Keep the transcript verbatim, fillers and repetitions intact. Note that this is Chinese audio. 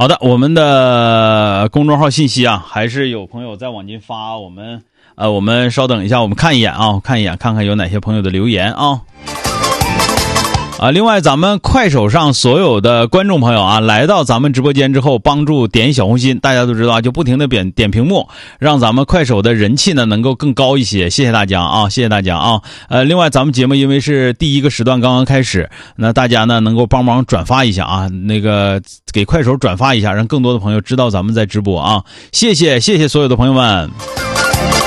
好的，我们的公众号信息啊，还是有朋友在往进发，我们呃，我们稍等一下，我们看一眼啊，看一眼，看看有哪些朋友的留言啊。啊，另外咱们快手上所有的观众朋友啊，来到咱们直播间之后，帮助点小红心，大家都知道啊，就不停的点点屏幕，让咱们快手的人气呢能够更高一些。谢谢大家啊，谢谢大家啊。呃，另外咱们节目因为是第一个时段刚刚开始，那大家呢能够帮忙转发一下啊，那个给快手转发一下，让更多的朋友知道咱们在直播啊。谢谢谢谢所有的朋友们。